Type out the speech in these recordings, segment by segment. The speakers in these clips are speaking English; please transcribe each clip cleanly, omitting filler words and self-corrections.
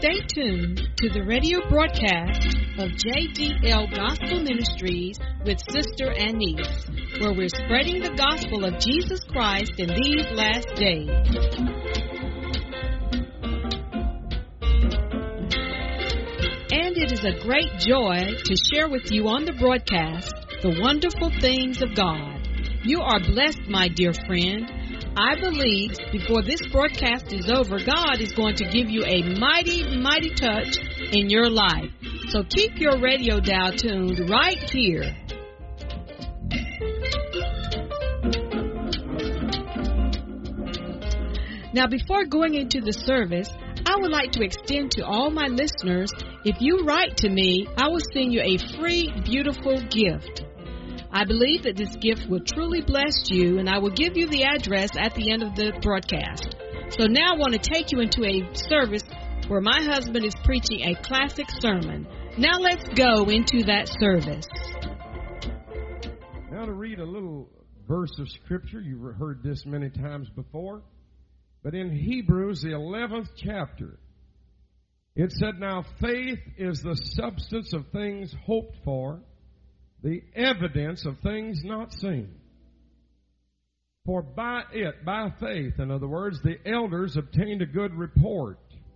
Stay tuned to the radio broadcast of JDL Gospel Ministries with Sister Anise, where we're spreading the gospel of Jesus Christ in these last days. And it is a great joy to share with you on the broadcast the wonderful things of God. You are blessed, my dear friend. I believe before this broadcast is over, God is going to give you a mighty, mighty touch in your life. So keep your radio dial tuned right here. Now, before going into the service, I would like to extend to all my listeners, if you write to me, I will send you a free, beautiful gift. I believe that this gift will truly bless you, and I will give you the address at the end of the broadcast. So now I want to take you into a service where my husband is preaching a classic sermon. Now let's go into that service. Now to read a little verse of Scripture. You've heard this many times before. But in Hebrews, the 11th chapter, it said, "Now faith is the substance of things hoped for, the evidence of things not seen. For by it, by faith, in other words, the elders obtained a good report.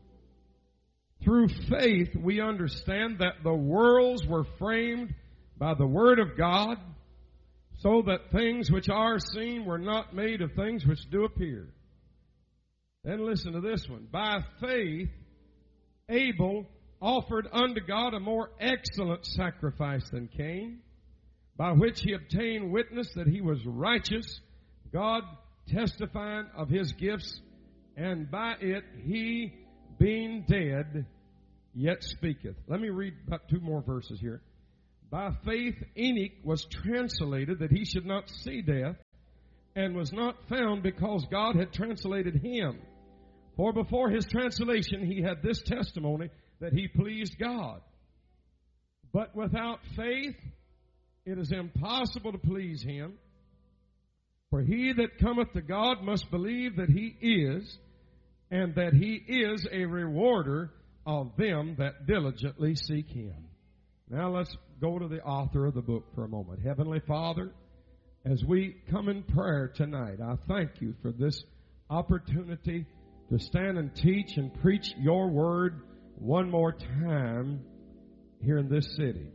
Through faith, we understand that the worlds were framed by the word of God, so that things which are seen were not made of things which do appear." Then listen to this one. "By faith, Abel offered unto God a more excellent sacrifice than Cain, by which he obtained witness that he was righteous, God testifying of his gifts, and by it he, being dead, yet speaketh." Let me read about two more verses here. "By faith Enoch was translated that he should not see death, and was not found because God had translated him. For before his translation he had this testimony, that he pleased God. But without faith it is impossible to please him. For he that cometh to God must believe that he is, and that he is a rewarder of them that diligently seek him." Now let's go to the author of the book for a moment. Heavenly Father, as we come in prayer tonight, I thank you for this opportunity to stand and teach and preach your word one more time here in this city.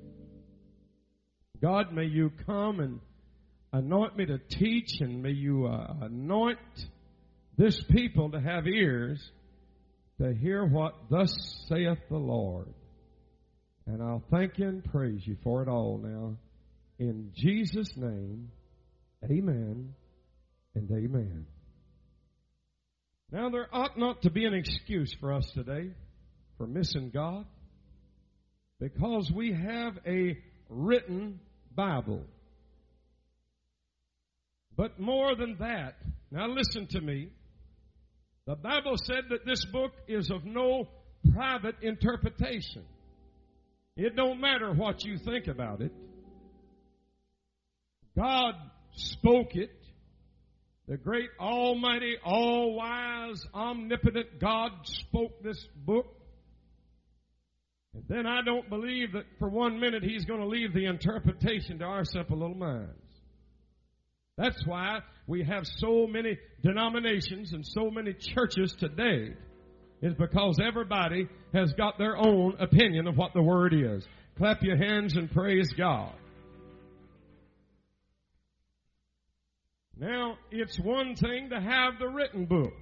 God, may you come and anoint me to teach, and may you anoint this people to have ears to hear what thus saith the Lord. And I'll thank you and praise you for it all now. In Jesus' name, amen and amen. Now, there ought not to be an excuse for us today for missing God, because we have a written Bible. But more than that, now listen to me. The Bible said that this book is of no private interpretation. It don't matter what you think about it. God spoke it. The great, almighty, all-wise, omnipotent God spoke this book. And then I don't believe that for 1 minute he's going to leave the interpretation to our simple little minds. That's why we have so many denominations and so many churches today. It's because everybody has got their own opinion of what the Word is. Clap your hands and praise God. Now, it's one thing to have the written book.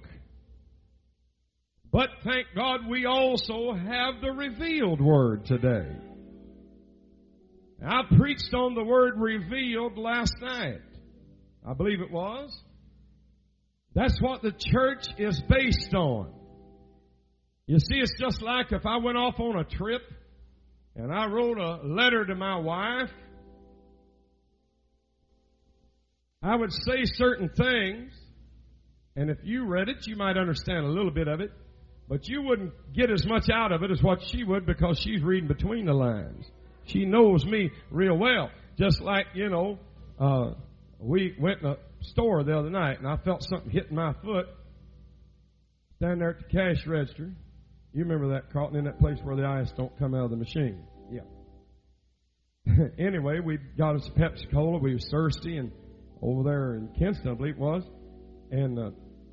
But thank God we also have the revealed Word today. I preached on the word revealed last night. I believe it was. That's what the church is based on. You see, it's just like if I went off on a trip and I wrote a letter to my wife, I would say certain things, and if you read it, you might understand a little bit of it, but you wouldn't get as much out of it as what she would, because she's reading between the lines. She knows me real well. Just like, we went in a store the other night, and I felt something hitting my foot, standing there at the cash register. You remember that, Carlton, in that place where the ice don't come out of the machine. Yeah. Anyway, we got us a Pepsi Cola. We was thirsty, and over there in Kinston, I believe it was. And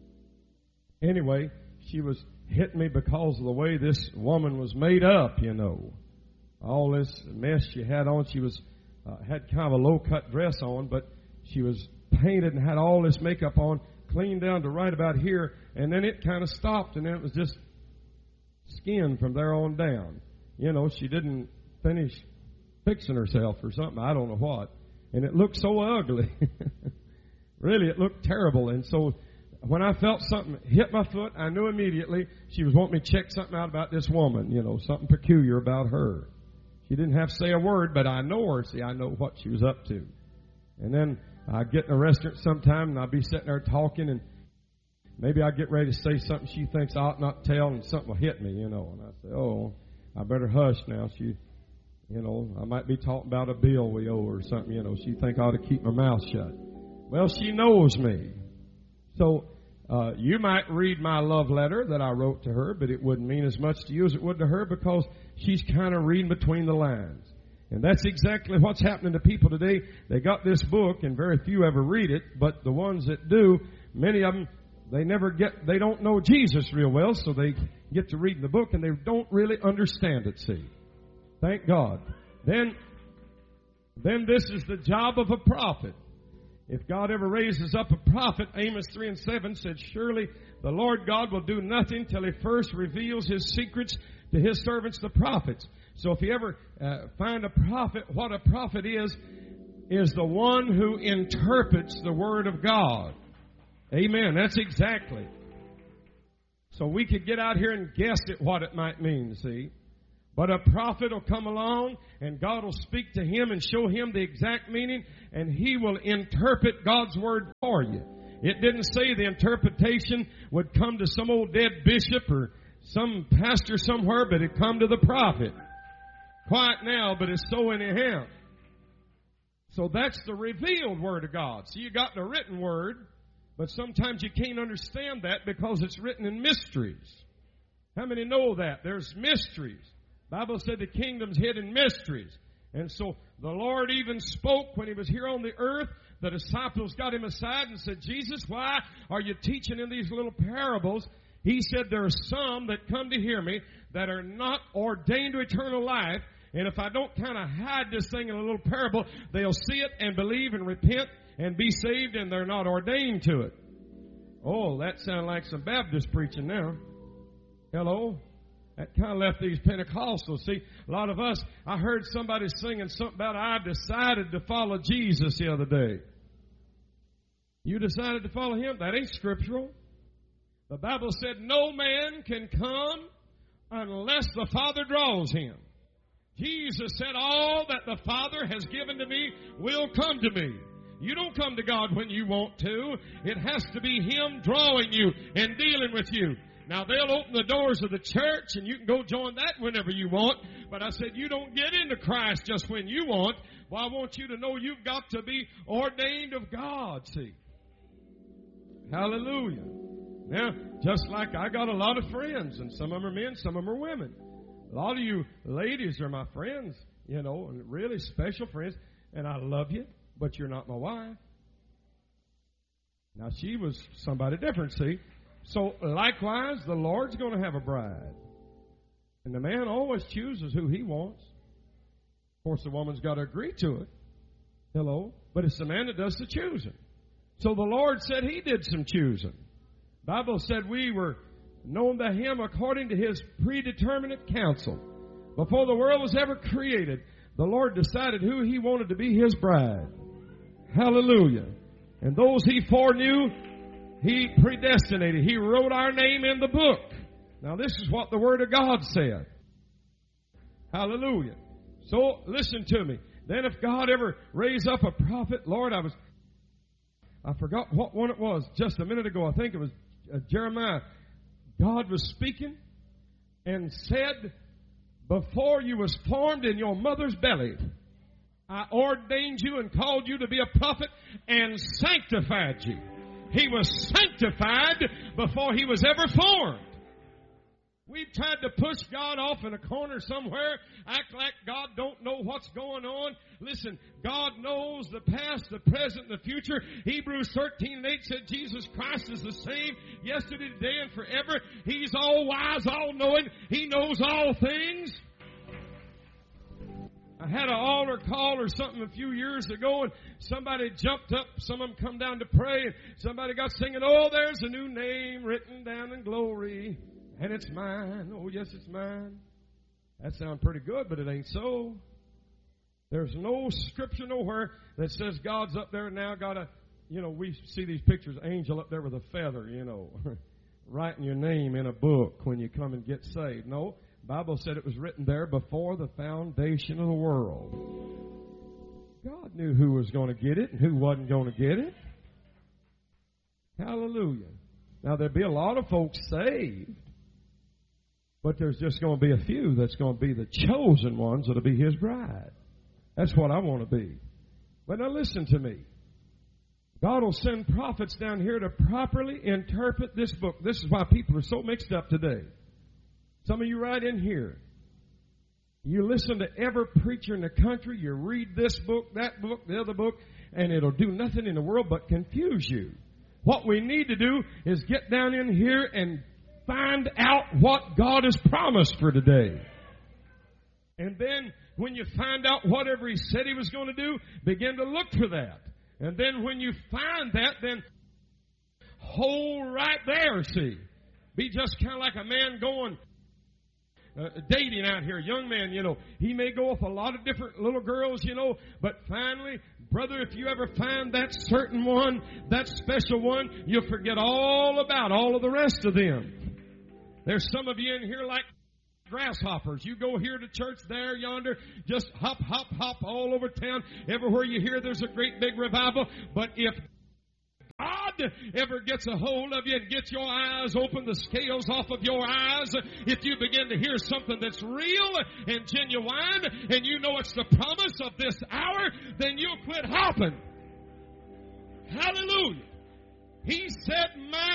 anyway, she was hitting me because of the way this woman was made up, you know. All this mess she had on. She was had kind of a low-cut dress on, but she was painted and had all this makeup on, clean down to right about here, and then it kind of stopped, and then it was just skin from there on down. You know, she didn't finish fixing herself or something. I don't know what. And it looked so ugly. Really, it looked terrible. And so when I felt something hit my foot, I knew immediately she was wanting me to check something out about this woman, you know, something peculiar about her. She didn't have to say a word, but I know her. See, I know what she was up to. And then I'd get in a restaurant sometime, and I'd be sitting there talking, and maybe I'd get ready to say something she thinks I ought not tell, and something will hit me, you know. And I say, oh, I better hush now. She, you know, I might be talking about a bill we owe or something, you know. She think I ought to keep my mouth shut. Well, she knows me. So you might read my love letter that I wrote to her, but it wouldn't mean as much to you as it would to her because she's kind of reading between the lines. And that's exactly what's happening to people today. They got this book, and very few ever read it, but the ones that do, many of them, they don't know Jesus real well, so they get to reading the book, and they don't really understand it, see. Thank God. Then this is the job of a prophet. If God ever raises up a prophet, Amos 3:7 said, surely the Lord God will do nothing till He first reveals His secrets to His servants, the prophets. So if you ever find a prophet, what a prophet is the one who interprets the Word of God. Amen. That's exactly. So we could get out here and guess at what it might mean, see. But a prophet will come along, and God will speak to him and show him the exact meaning, and he will interpret God's Word for you. It didn't say the interpretation would come to some old dead bishop or some pastor somewhere, but it come to the prophet. Quiet now, but it's so anyhow. So that's the revealed Word of God. So you got the written Word, but sometimes you can't understand that because it's written in mysteries. How many know that? There's mysteries. The Bible said the kingdom's hid in mysteries. And so the Lord even spoke when He was here on the earth. The disciples got Him aside and said, Jesus, why are you teaching in these little parables? He said, there are some that come to hear me that are not ordained to eternal life. And if I don't kind of hide this thing in a little parable, they'll see it and believe and repent and be saved, and they're not ordained to it. Oh, that sounds like some Baptist preaching now. Hello? That kind of left these Pentecostals. See, a lot of us, I heard somebody singing something about, I decided to follow Jesus the other day. You decided to follow Him? That ain't scriptural. The Bible said no man can come unless the Father draws him. Jesus said, all that the Father has given to me will come to me. You don't come to God when you want to. It has to be Him drawing you and dealing with you. Now, they'll open the doors of the church, and you can go join that whenever you want. But I said, you don't get into Christ just when you want. Well, I want you to know you've got to be ordained of God, see. Hallelujah. Now, just like I got a lot of friends, and some of them are men, some of them are women. A lot of you ladies are my friends, you know, and really special friends, and I love you, but you're not my wife. Now, she was somebody different, see. So, likewise, the Lord's going to have a bride. And the man always chooses who he wants. Of course, the woman's got to agree to it. Hello? But it's the man that does the choosing. So the Lord said He did some choosing. The Bible said we were known to Him according to His predeterminate counsel. Before the world was ever created, the Lord decided who He wanted to be His bride. Hallelujah. And those He foreknew, He predestinated. He wrote our name in the book. Now, this is what the Word of God said. Hallelujah. So, listen to me. Then if God ever raised up a prophet, Lord, I forgot what one it was just a minute ago. I think it was Jeremiah. God was speaking and said, before you was formed in your mother's belly, I ordained you and called you to be a prophet and sanctified you. He was sanctified before He was ever formed. We've tried to push God off in a corner somewhere, act like God don't know what's going on. Listen, God knows the past, the present, and the future. Hebrews 13:8 said Jesus Christ is the same yesterday, today, and forever. He's all wise, all knowing. He knows all things. I had an altar call or something a few years ago, and somebody jumped up. Some of them come down to pray, and somebody got singing, "Oh, there's a new name written down in glory, and it's mine. Oh, yes, it's mine." That sounds pretty good, but it ain't so. There's no scripture nowhere that says God's up there now got a, we see these pictures, angel up there with a feather, writing your name in a book when you come and get saved. No. The Bible said it was written there before the foundation of the world. God knew who was going to get it and who wasn't going to get it. Hallelujah. Now, there'll be a lot of folks saved, but there's just going to be a few that's going to be the chosen ones that'll be His bride. That's what I want to be. But now listen to me. God will send prophets down here to properly interpret this book. This is why people are so mixed up today. Some of you right in here, you listen to every preacher in the country, you read this book, that book, the other book, and it'll do nothing in the world but confuse you. What we need to do is get down in here and find out what God has promised for today. And then when you find out whatever He said He was going to do, begin to look for that. And then when you find that, then hold right there, see. Be just kind of like a man going dating out here, young man, he may go with a lot of different little girls, but finally, brother, if you ever find that certain one, that special one, you'll forget all about all of the rest of them. There's some of you in here like grasshoppers. You go here to church, there, yonder, just hop, hop, hop all over town. Everywhere you hear, there's a great big revival. But if God ever gets a hold of you and gets your eyes open, the scales off of your eyes, if you begin to hear something that's real and genuine, and you know it's the promise of this hour, then you'll quit hopping. Hallelujah. He said, "My